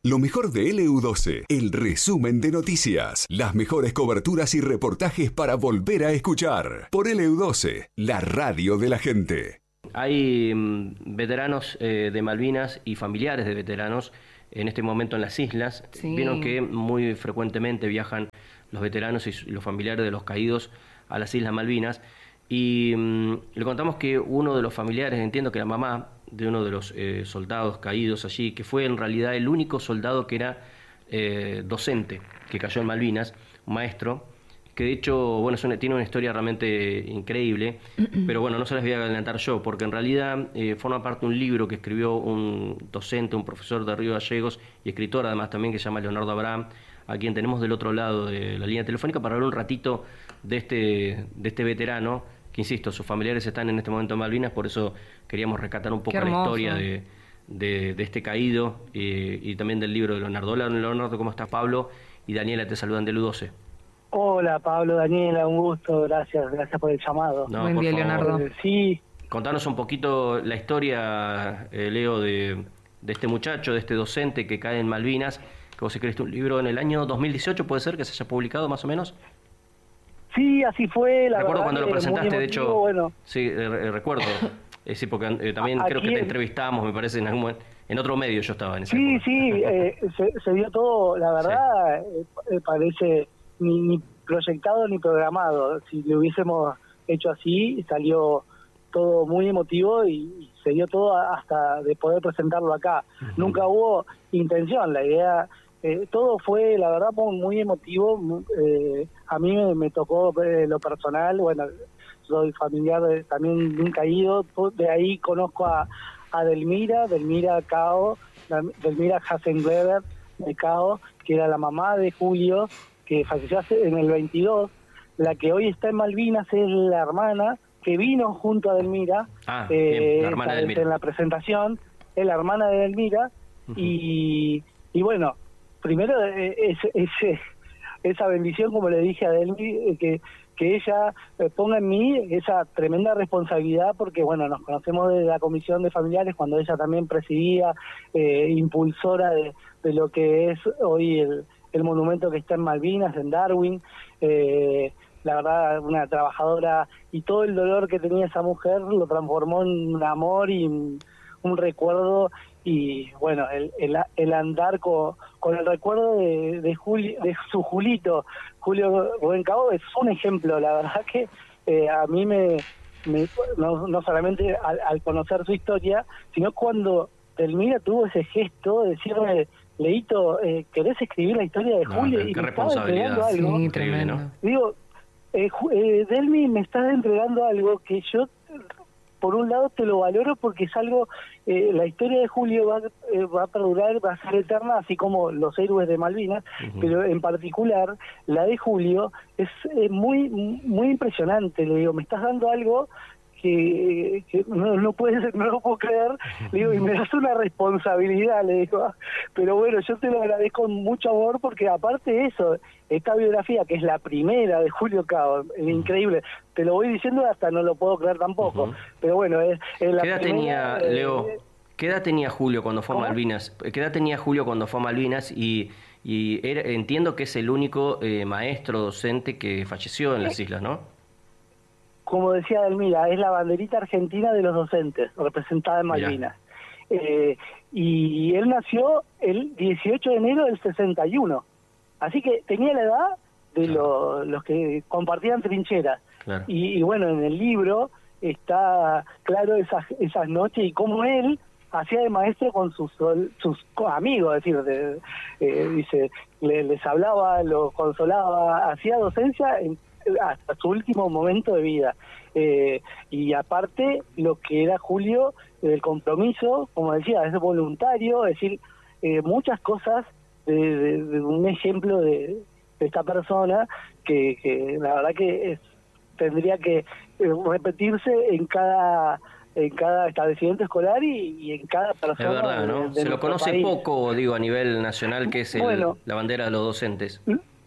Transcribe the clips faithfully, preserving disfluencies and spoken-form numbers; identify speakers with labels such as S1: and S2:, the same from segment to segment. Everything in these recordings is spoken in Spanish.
S1: Lo mejor de L U doce, el resumen de noticias, las mejores coberturas y reportajes para volver a escuchar. Por L U doce, la radio de la gente.
S2: Hay um, veteranos eh, de Malvinas y familiares de veteranos en este momento en las islas.
S3: Sí.
S2: Vieron que muy frecuentemente viajan los veteranos y los familiares de los caídos a las Islas Malvinas. Y um, le contamos que uno de los familiares, entiendo que la mamá de uno de los eh, soldados caídos allí, que fue en realidad el único soldado que era eh, docente, que cayó en Malvinas, un maestro, que de hecho, bueno, es una, tiene una historia realmente increíble, pero bueno, no se las voy a adelantar yo, porque en realidad eh, forma parte de un libro que escribió un docente, un profesor de Río Gallegos y escritor además también, que se llama Leonardo Abraham, a quien tenemos del otro lado de la línea telefónica para hablar un ratito de este, de este veterano, que insisto, sus familiares están en este momento en Malvinas, por eso queríamos rescatar un poco la historia de, de, de este caído eh, y también del libro de Leonardo. Hola Leonardo, ¿cómo estás? Pablo y Daniela te saludan de L U doce.
S4: Hola Pablo, Daniela, un gusto, gracias, gracias por el llamado.
S2: No,
S3: Buen
S2: por
S3: día,
S2: favor.
S3: Leonardo.
S4: Eh, sí,
S2: Contanos un poquito la historia, eh, Leo, de, de este muchacho, de este docente que cae en Malvinas, que vos escribiste un libro en el año dos mil dieciocho, ¿puede ser que se haya publicado más o menos?
S4: sí, así fue, la
S2: Recuerdo
S4: verdad
S2: cuando lo
S4: que
S2: presentaste,
S4: muy
S2: de
S4: emotivo,
S2: hecho,
S4: bueno.
S2: sí, eh, eh, recuerdo, eh, sí, porque eh, también
S4: Aquí
S2: creo que te
S4: en-
S2: entrevistamos, me parece, en algún momento, en otro medio yo estaba en esa
S4: Sí,
S2: época.
S4: sí, eh, se, se dio todo, la verdad, eh, eh, parece ni, ni proyectado ni programado. Si lo hubiésemos hecho así, salió todo muy emotivo y, y se dio todo hasta de poder presentarlo acá.
S2: Ujú.
S4: Nunca hubo intención, la idea, eh, todo fue, la verdad, muy, muy emotivo. Mu- eh, a mí me, me tocó eh, lo personal, bueno, soy familiar de- también de un caído, de ahí conozco a, a Delmira, Delmira Cao, la- Delmira Hasengleber de Cao, que era la mamá de Julio, que falleció hace- en el veintidós. La que hoy está en Malvinas es la hermana que vino junto a Delmira,
S2: Ah,
S4: eh,
S2: bien, la hermana de
S4: esta-
S2: Delmira.
S4: en la presentación, es la hermana de Delmira.
S2: Ujú.
S4: y, y bueno, primero eh, ese, ese, esa bendición, como le dije a Delmi, eh, que, que ella eh, ponga en mí esa tremenda responsabilidad, porque bueno, nos conocemos de la comisión de familiares cuando ella también presidía, eh, impulsora de, de lo que es hoy el, el monumento que está en Malvinas, en Darwin. eh, la verdad, una trabajadora, y todo el dolor que tenía esa mujer lo transformó en un amor y un, un recuerdo. Y bueno, el, el, el andar con, con el recuerdo de, de, Julio, de su Julito, Julio Rubén Cabo, es un ejemplo. La verdad que eh, a mí me, me no, no solamente al, al conocer su historia, sino cuando Delmira tuvo ese gesto de decirme, Leito, eh, ¿querés escribir la historia de
S2: No,
S4: Julio?
S2: qué-
S4: Y
S2: qué
S4: me estaba entregando
S2: responsabilidad.
S4: algo.
S3: Sí,
S2: Increíble,
S3: tremendo.
S2: ¿no?
S4: Digo, eh, Ju- eh, Delmi, me estás entregando algo que yo, por un lado, te lo valoro porque es algo, eh, la historia de Julio va, eh, va a perdurar, va a ser eterna, así como los héroes de Malvinas,
S2: Ujú.
S4: pero en particular, la de Julio es eh, muy muy impresionante. Le digo, me estás dando algo que, que no, no puede ser, no lo puedo creer. Le digo, y me das una responsabilidad, le digo, pero bueno, yo te lo agradezco con mucho amor, porque aparte de eso, esta biografía, que es la primera de Julio Cao, es increíble, te lo voy diciendo hasta no lo puedo creer tampoco,
S2: Ujú.
S4: pero bueno, es, es la
S2: ¿Qué edad
S4: primera,
S2: tenía,
S4: eh,
S2: Leo, qué edad tenía Julio cuando fue a
S4: ¿Cómo?
S2: Malvinas? ¿Qué edad tenía Julio cuando fue a Malvinas? Y, y era- entiendo que es el único eh, maestro docente que falleció en las islas, ¿no?
S4: como decía Delmira, es la banderita argentina de los docentes, representada en
S2: Mirá.
S4: Malvinas. Eh, y él nació el dieciocho de enero del sesenta y uno, así que tenía la edad de
S2: Claro.
S4: lo- los que compartían trincheras.
S2: Claro.
S4: Y, y bueno, en el libro está claro esas, esas noches y cómo él hacía de maestro con sus sol- sus co- amigos, es decir, de- eh, dice, le- les hablaba, los consolaba, hacía docencia en- hasta su último momento de vida. Eh, y aparte, lo que era Julio, el compromiso, como decía, es voluntario, es decir, eh, muchas cosas de, de- de un ejemplo de, de esta persona que, que la verdad que es, tendría que eh, repetirse en cada en cada establecimiento escolar y, y en cada
S2: Es
S4: persona.
S2: verdad, ¿no?
S4: de- de
S2: Se lo
S4: nuestro
S2: conoce
S4: país.
S2: poco, digo, a nivel nacional, que es el-
S4: Bueno.
S2: la bandera de los docentes.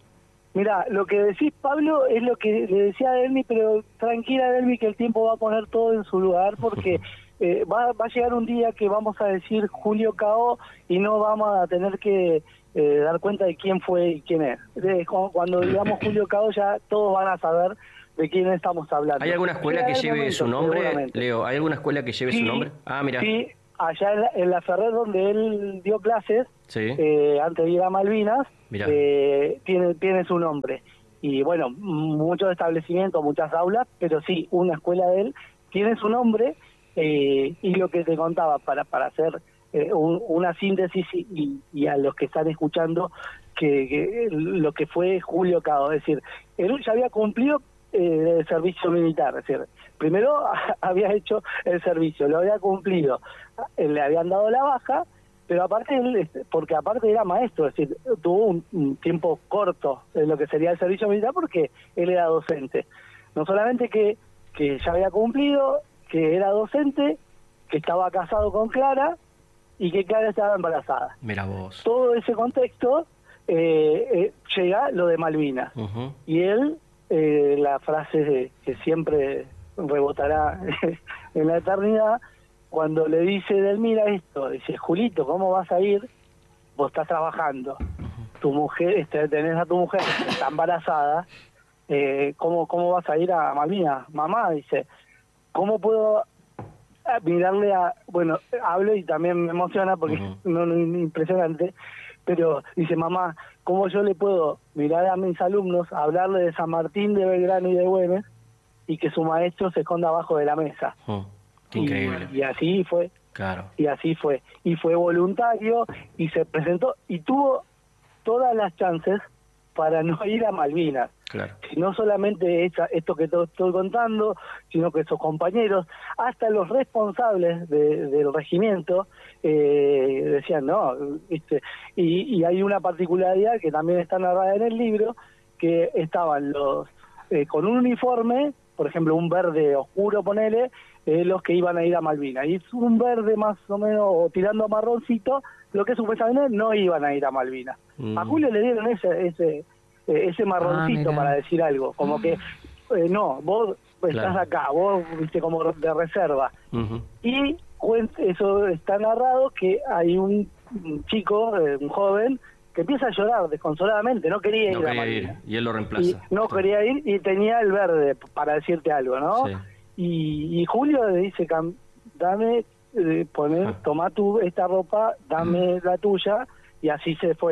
S4: Mirá, lo que decís, Pablo, es lo que le decía a Delmi, pero tranquila, Delmi, que el tiempo va a poner todo en su lugar, porque eh, va, va a llegar un día que vamos a decir Julio Cao y no vamos a tener que eh, dar cuenta de quién fue y quién es. Eh, cuando digamos Julio Cao ya todos van a saber de quién estamos hablando.
S2: ¿Hay alguna escuela que lleve momentos, su nombre, Leo? ¿Hay alguna escuela que lleve
S4: sí,
S2: su nombre? Ah, mira.
S4: Sí, allá en la, en la Ferrer donde él dio clases,
S2: sí.
S4: eh, antes de ir a Malvinas, eh, tiene, tiene su nombre. Y bueno, muchos establecimientos, muchas aulas, pero sí, una escuela de él tiene su nombre, eh, y lo que te contaba, para, para hacer eh, un, una síntesis y, y, y a los que están escuchando, que, que lo que fue Julio Cao, es decir, él ya había cumplido eh, el servicio militar, es decir, primero había hecho el servicio, lo había cumplido, le habían dado la baja, pero aparte él, porque aparte era maestro, es decir, tuvo un, un tiempo corto en lo que sería el servicio militar porque él era docente. No solamente que, que ya había cumplido, que era docente, que estaba casado con Clara y que Clara estaba embarazada.
S2: Mira vos.
S4: Todo ese contexto eh, eh, llega lo de Malvinas.
S2: Uh-huh.
S4: Y él, eh, la frase de, que siempre rebotará en la eternidad, cuando le dice Delmira esto, dice, Julito, ¿cómo vas a ir? Vos estás trabajando, tu mujer, este, tenés a tu mujer que está embarazada, eh, ¿cómo, ¿cómo vas a ir a Malvinas? Mamá, dice, ¿cómo puedo mirarle a...? Bueno, hablo y también me emociona porque uh-huh. es no, no, impresionante, pero dice, mamá, ¿cómo yo le puedo mirar a mis alumnos, hablarle de San Martín, de Belgrano y de Güemes, y que su maestro se esconda abajo de la mesa?
S2: Uh-huh. Increíble.
S4: Y, y así fue.
S2: Claro.
S4: Y así fue. Y fue voluntario y se presentó y tuvo todas las chances para no ir a Malvinas.
S2: Claro.
S4: No solamente esa, esto que te estoy contando, sino que sus compañeros, hasta los responsables de, del regimiento, eh, decían, no, ¿viste? Y, y hay una particularidad que también está narrada en el libro, que estaban los eh, con un uniforme, por ejemplo, un verde oscuro, ponele, eh, los que iban a ir a Malvinas. Y es un verde más o menos, o tirando a marroncito, lo que supuestamente no iban a ir a Malvinas. Mm. A Julio le dieron ese ese eh, ese marroncito ah, para decir algo, como ah. que, eh, no, vos estás claro. acá, vos viste como de reserva. Uh-huh. Y eso está narrado que hay un, un chico, eh, un joven, que empieza a llorar desconsoladamente, no quería ir
S2: no
S4: a
S2: quería
S4: Malvinas.
S2: ir, y él lo reemplaza.
S4: Y no sí. quería ir y tenía el verde, para decirte algo, ¿no?
S2: Sí.
S4: Y, y Julio le dice, dame, eh, poner, ah. toma tu esta ropa, dame uh-huh. la tuya, y así se fue.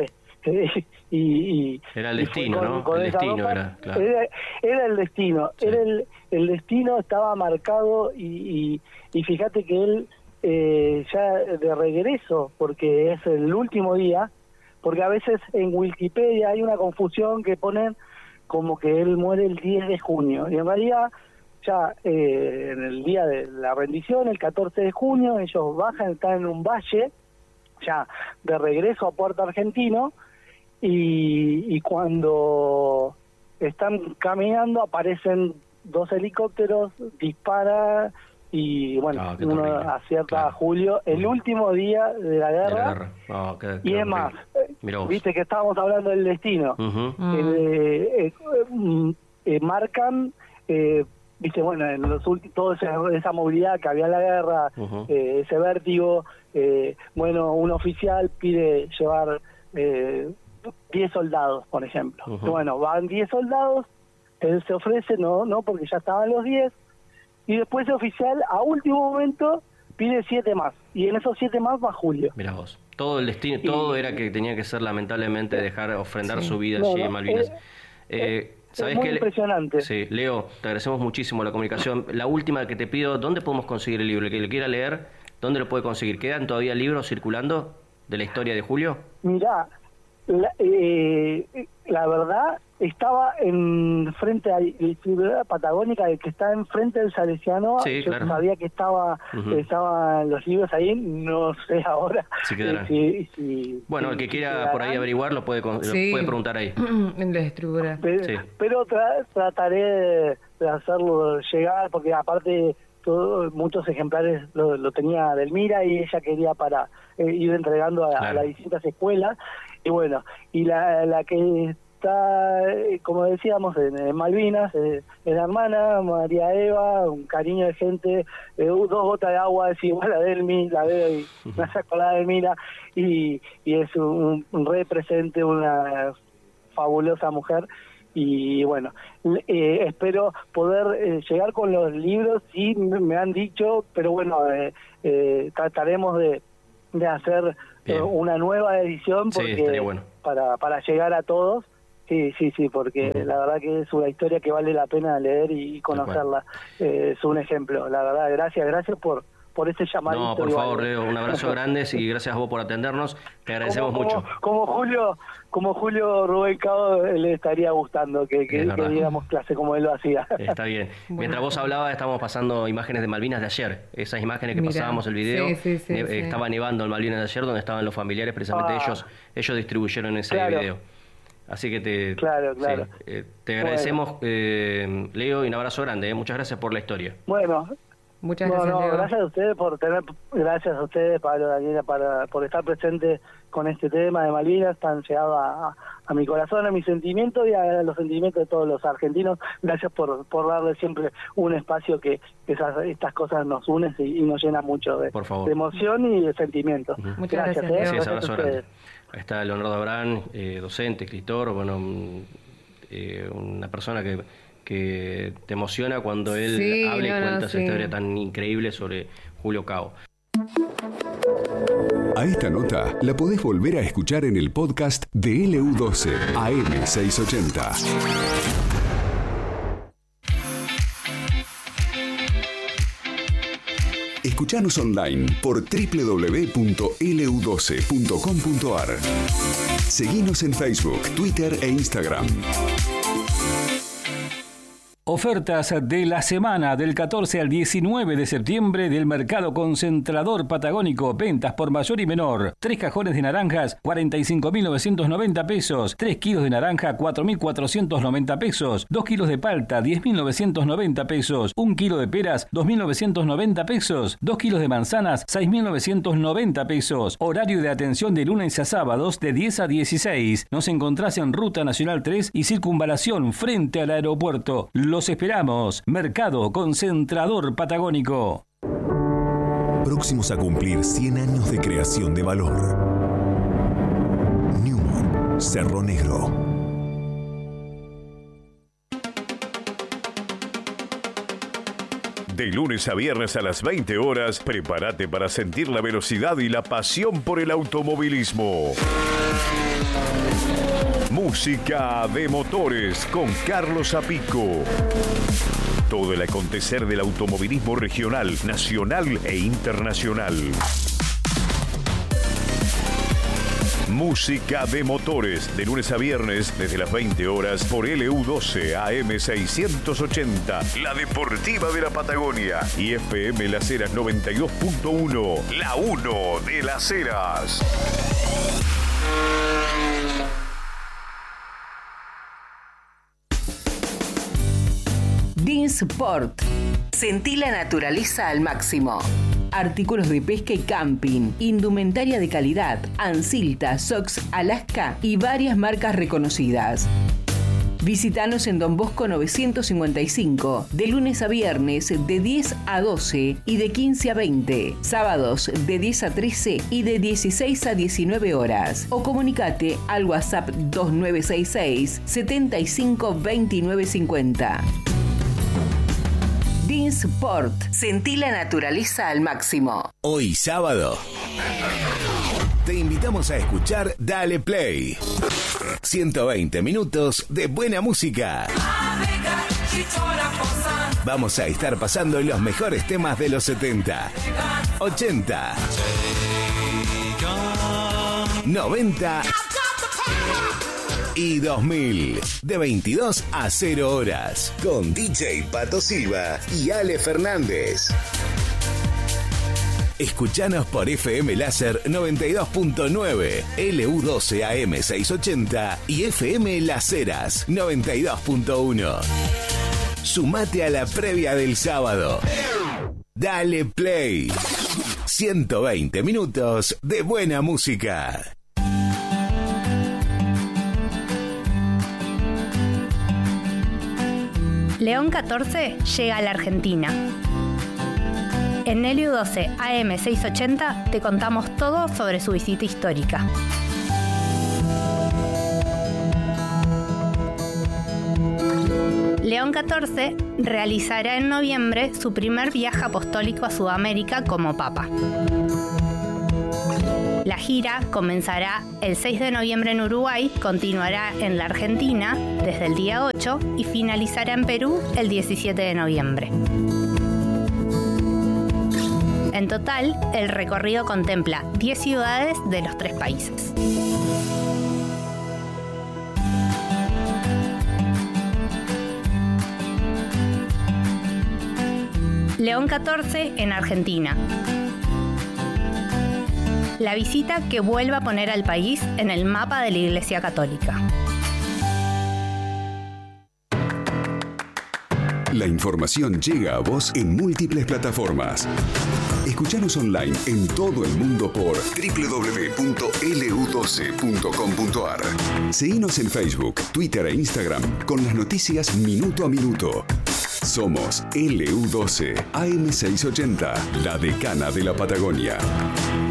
S4: y, y
S2: Era el destino, con,
S4: ¿no?
S2: Con el destino
S4: ropa,
S2: era, claro.
S4: era, era el destino,
S2: sí.
S4: era el, el destino estaba marcado y, y, y fíjate que él eh, ya de regreso, porque es el último día, porque a veces en Wikipedia hay una confusión que ponen como que él muere el diez de junio, y en realidad ya eh, en el día de la rendición, el catorce de junio, ellos bajan, están en un valle, ya de regreso a Puerto Argentino, y, y cuando están caminando aparecen dos helicópteros, dispara y bueno,
S2: oh,
S4: uno acierta claro. a Julio el uh-huh. último día de la guerra, de la guerra. Oh, qué, qué y es más, viste que estábamos hablando del destino, uh-huh. eh, eh, eh, eh, marcan eh, viste, bueno, en los últimos, toda esa, esa movilidad que había en la guerra, uh-huh. eh, ese vértigo, eh, bueno, un oficial pide llevar eh, diez soldados, por ejemplo. Uh-huh. Bueno, van diez soldados, él se ofrece, no, no, porque ya estaban los diez, y después el oficial, a último momento, pide siete más, y en esos siete más va Julio.
S2: Mirá vos, todo el destino, todo y, era que tenía que ser lamentablemente dejar, ofrendar sí. su vida
S4: no,
S2: allí
S4: no,
S2: en Malvinas.
S4: Eh,
S2: eh, ¿Sabés
S4: es muy
S2: qué?
S4: impresionante.
S2: Sí, Leo, te agradecemos muchísimo la comunicación. La última que te pido, ¿dónde podemos conseguir el libro? El que lo quiera leer, ¿dónde lo puede conseguir? ¿Quedan todavía libros circulando de la historia de Julio?
S4: Mirá, la, eh, la verdad estaba en frente a la Patagónica, que está enfrente del Salesiano.
S2: Sí,
S4: yo
S2: claro.
S4: sabía que estaba uh-huh. estaban los libros ahí, no sé ahora.
S2: Sí, quedarán.
S4: Si, si,
S2: bueno,
S4: si,
S2: el que
S4: si
S2: quiera
S4: quedarán.
S2: por ahí averiguar lo puede,
S3: sí.
S2: lo puede preguntar ahí.
S3: En la distribuidora.
S4: Pero,
S2: sí.
S4: pero tra- trataré de, de hacerlo llegar, porque aparte todo, muchos ejemplares lo, lo tenía Delmira y ella quería para eh, ir entregando a, claro. a las distintas escuelas. Y bueno, y la, la que está, eh, como decíamos, en, en Malvinas, eh, es la hermana, María Eva, un cariño de gente, eh, dos gotas de agua es igual a Delmi, la veo y me hace acordar de Mira, y, y es un, un re presente, una fabulosa mujer. Y bueno, eh, espero poder eh, llegar con los libros, sí me han dicho, pero bueno, eh, eh, trataremos de, de hacer eh, una nueva edición porque
S2: sí, bueno.
S4: para, para llegar a todos. Sí, sí, sí, porque uh-huh. la verdad que es una historia que vale la pena leer y conocerla. Eh, es un ejemplo, la verdad, gracias, gracias por... por ese llamadito.
S2: No, por favor, Leo, un abrazo grande y gracias a vos por atendernos, te agradecemos
S4: como,
S2: mucho.
S4: Como, como Julio como Julio Rubén Cabo le estaría gustando que, que, que diéramos clase como él lo hacía.
S2: Está bien. Mientras vos hablabas, estábamos pasando imágenes de Malvinas de ayer, esas imágenes que Mira, pasábamos el video,
S3: sí, sí, sí,
S2: ne-
S3: sí.
S2: estaba nevando en Malvinas de ayer, donde estaban los familiares, precisamente ah, ellos ellos distribuyeron ese
S4: claro.
S2: video. Así que te,
S4: claro, claro.
S2: Sí, eh, te agradecemos, bueno. eh, Leo, y un abrazo grande. Eh. Muchas gracias por la historia.
S4: Bueno,
S3: Muchas
S4: no,
S3: gracias,
S4: no,
S3: Leo.
S4: gracias a ustedes por tener, gracias a ustedes, Pablo, Daniela, para, por estar presente con este tema de Malvinas, tan llegado a, a, a mi corazón, a mis sentimientos y a los sentimientos de todos los argentinos. Gracias por, por darle siempre un espacio que esas, estas cosas nos unen y, y nos llena mucho de, de emoción y de sentimiento.
S3: Uh-huh. Muchas gracias,
S4: gracias,
S3: Leo.
S2: Sí, abrazo grande. Ahí está Leonardo Abrán, eh, docente, escritor, bueno, eh, una persona que... que te emociona cuando él
S3: sí,
S2: habla
S3: no,
S2: y cuenta
S3: no,
S2: esa
S3: sí.
S2: historia tan increíble sobre Julio Cabo.
S1: A esta nota la podés volver a escuchar en el podcast de L U doce A M seiscientos ochenta. Escuchanos online por doble u doble u doble u punto l u doce punto com punto a r. Seguinos en Facebook, Twitter e Instagram.
S5: Ofertas de la semana del catorce al diecinueve de septiembre del Mercado Concentrador Patagónico. Ventas por mayor y menor. Tres cajones de naranjas, cuarenta y cinco mil novecientos noventa pesos. Tres kilos de naranja, cuatro mil cuatrocientos noventa pesos. Dos kilos de palta, diez mil novecientos noventa pesos. Un kilo de peras, dos mil novecientos noventa pesos. Dos kilos de manzanas, seis mil novecientos noventa pesos. Horario de atención de lunes a sábados de diez a dieciséis. Nos encontrás en Ruta Nacional tres y Circunvalación frente al aeropuerto. Los esperamos. Mercado Concentrador Patagónico.
S1: Próximos a cumplir cien años de creación de valor. Newman, Cerro Negro.
S6: De lunes a viernes a las veinte horas, prepárate para sentir la velocidad y la pasión por el automovilismo. Música de motores con Carlos Apico. Todo el acontecer del automovilismo regional, nacional e internacional. Música de motores, de lunes a viernes, desde las veinte horas, por L U doce A M seiscientos ochenta, la deportiva de la Patagonia, y F M Las Heras noventa y dos punto uno, la uno de Las Heras.
S7: Dinsport. Sentí la naturaleza al máximo. Artículos de pesca y camping, indumentaria de calidad, Ansilta, Sox, Alaska y varias marcas reconocidas. Visítanos en Don Bosco novecientos cincuenta y cinco, de lunes a viernes de diez a doce y de quince a veinte, sábados de diez a trece y de dieciséis a diecinueve horas. O comunicate al WhatsApp dos nueve seis seis, setenta y cinco veintinueve cincuenta. Dinsport. Sentí la naturaleza al máximo.
S8: Hoy sábado te invitamos a escuchar Dale Play. ciento veinte minutos de buena música. Vamos a estar pasando los mejores temas de los setenta, ochenta, noventa y dos mil, de veintidós a cero horas, con D J Pato Silva y Ale Fernández. Escuchanos por F M Láser noventa y dos punto nueve, L U doce A M seiscientos ochenta y F M Las Heras noventa y dos punto uno. Sumate a la previa del sábado. Dale Play. ciento veinte minutos de buena música.
S3: León catorce llega a la Argentina. En L U doce A M seiscientos ochenta te contamos todo sobre su visita histórica. León catorce realizará en noviembre su primer viaje apostólico a Sudamérica como Papa. La gira comenzará el seis de noviembre en Uruguay, continuará en la Argentina desde el día ocho y finalizará en Perú el diecisiete de noviembre. En total, el recorrido contempla diez ciudades de los tres países. León catorce en Argentina. La visita que vuelve a poner al país en el mapa de la Iglesia Católica.
S1: La información llega a vos en múltiples plataformas. Escuchanos online en todo el mundo por doble u doble u doble u punto L U doce punto com punto A R. Seguinos en Facebook, Twitter e Instagram con las noticias minuto a minuto. Somos L U doce A M seiscientos ochenta, la decana de la Patagonia.